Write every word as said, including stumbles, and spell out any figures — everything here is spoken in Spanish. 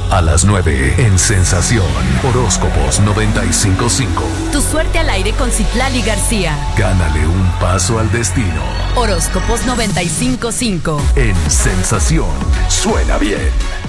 A las nueve en Sensación. Horóscopos noventa y cinco punto cinco. Tu suerte al aire con Citlali García. Gánale un paso al destino. Horóscopos noventa y cinco punto cinco. En Sensación. Suena bien.